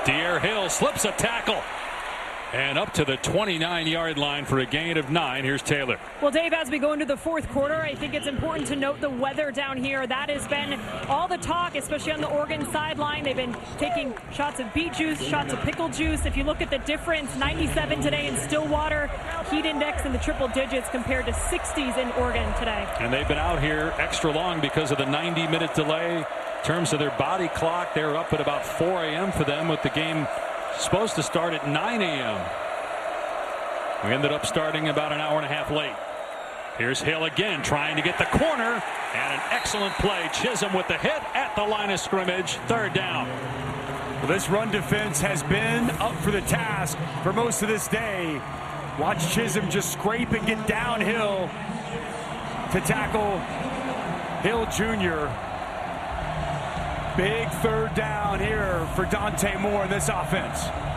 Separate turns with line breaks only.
De'Aaron Hill slips a tackle. And up to the 29-yard line for a gain of 9. Here's Taylor.
Well, Dave, as we go into the fourth quarter, I think it's important to note the weather down here. That has been all the talk, especially on the Oregon sideline. They've been taking shots of beet juice, shots of pickle juice. If you look at the difference, 97 today in Stillwater, heat index in the triple digits compared to 60s in Oregon today.
And they've been out here extra long because of the 90-minute delay. In terms of their body clock, they're up at about 4 a.m. for them, with the game supposed to start at 9 a.m. We ended up starting about an hour and a half late. Here's Hill again trying to get the corner, and an excellent play. Chisholm with the hit at the line of scrimmage. Third down.
Well, this run defense has been up for the task for most of this day. Watch Chisholm just scrape and get downhill to tackle Hill Jr. Big third down here for Dante Moore in this offense.